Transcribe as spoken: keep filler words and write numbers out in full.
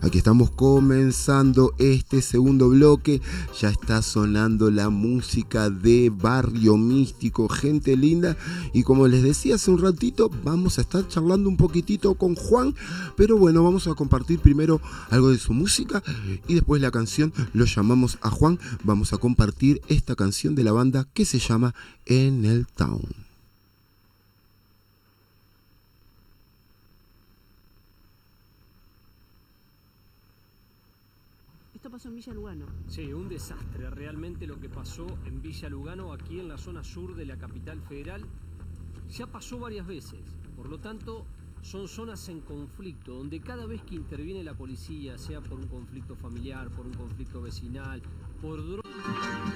Aquí estamos comenzando este segundo bloque. Ya está sonando la música de Barrio Místico, gente linda. Y como les decía hace un ratito, vamos a estar charlando un poquitito con Juan. Pero bueno, vamos a compartir primero algo de su música y después la canción. Lo llamamos a Juan. Vamos a compartir esta canción de la banda que se llama En el Town. Esto pasó en Villa Lugano. Sí, un desastre realmente lo que pasó en Villa Lugano, aquí en la zona sur de la capital federal. Ya pasó varias veces, por lo tanto son zonas en conflicto, donde cada vez que interviene la policía, sea por un conflicto familiar, por un conflicto vecinal, por drogas...